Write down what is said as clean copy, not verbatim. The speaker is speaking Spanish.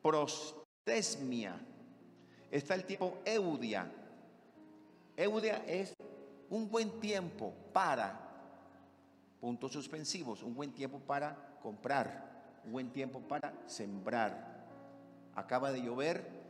prostesmia. Está el tiempo eudia. Eudia es un buen tiempo para, puntos suspensivos, un buen tiempo para comprar, un buen tiempo para sembrar. Acaba de llover,